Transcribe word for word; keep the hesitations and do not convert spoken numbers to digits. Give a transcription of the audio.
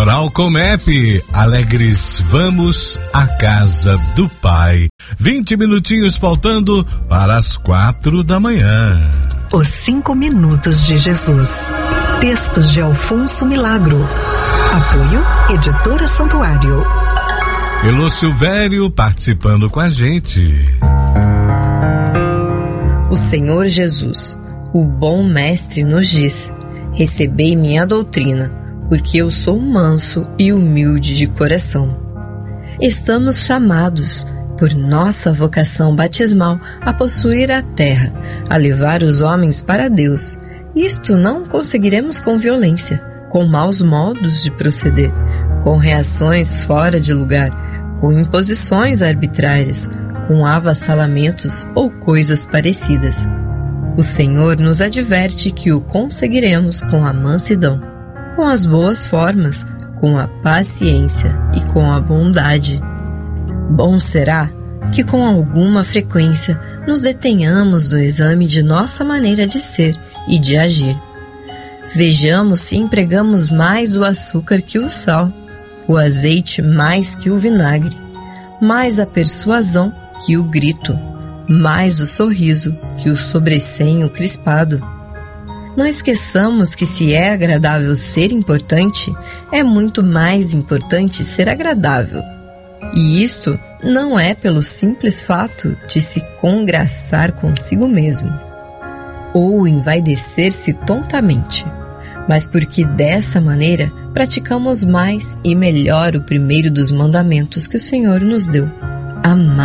Coral Comep, alegres vamos à casa do Pai. vinte minutinhos faltando para as quatro da manhã. Os cinco minutos de Jesus. Textos de Alfonso Milagro. Apoio Editora Santuário. Elô Silvério participando com a gente. O Senhor Jesus, o bom mestre, nos diz: recebei minha doutrina, porque eu sou manso e humilde de coração. Estamos chamados, por nossa vocação batismal, a possuir a terra, a levar os homens para Deus. Isto não conseguiremos com violência, com maus modos de proceder, com reações fora de lugar, com imposições arbitrárias, com avassalamentos ou coisas parecidas. O Senhor nos adverte que o conseguiremos com a mansidão, com as boas formas, com a paciência e com a bondade. Bom será que com alguma frequência nos detenhamos do exame de nossa maneira de ser e de agir. Vejamos se empregamos mais o açúcar que o sal, o azeite mais que o vinagre, mais a persuasão que o grito, mais o sorriso que o sobrecenho crispado. Não esqueçamos que se é agradável ser importante, é muito mais importante ser agradável. E isto não é pelo simples fato de se congraçar consigo mesmo, ou envaidecer-se tontamente, mas porque dessa maneira praticamos mais e melhor o primeiro dos mandamentos que o Senhor nos deu: amar